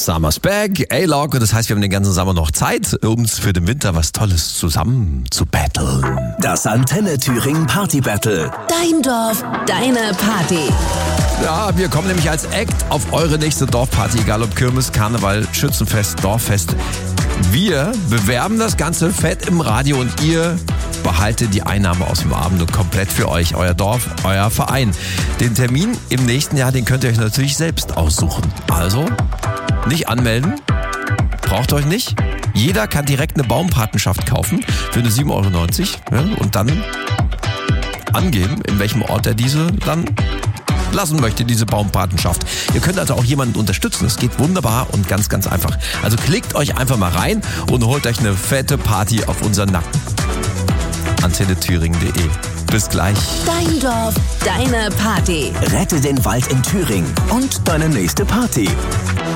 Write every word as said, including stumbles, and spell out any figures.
Summer's back, A-Log, und das heißt, wir haben den ganzen Sommer noch Zeit, um uns für den Winter was Tolles zusammen zu battlen. Das Antenne Thüringen Party Battle. Dein Dorf, deine Party. Ja, wir kommen nämlich als Act auf eure nächste Dorfparty, egal ob Kirmes, Karneval, Schützenfest, Dorffest. Wir bewerben das Ganze fett im Radio und ihr behaltet die Einnahme aus dem Abend und komplett für euch, euer Dorf, euer Verein. Den Termin im nächsten Jahr, den könnt ihr euch natürlich selbst aussuchen. Also nicht anmelden, braucht euch nicht. Jeder kann direkt eine Baumpatenschaft kaufen für eine sieben Euro neunzig, ja, und dann angeben, in welchem Ort er diese dann lassen möchte, diese Baumpatenschaft. Ihr könnt also auch jemanden unterstützen. Es geht wunderbar und ganz, ganz einfach. Also klickt euch einfach mal rein und holt euch eine fette Party auf unseren Nacken. antenne thüringen punkt de. Bis gleich. Dein Dorf, deine Party. Rette den Wald in Thüringen und deine nächste Party.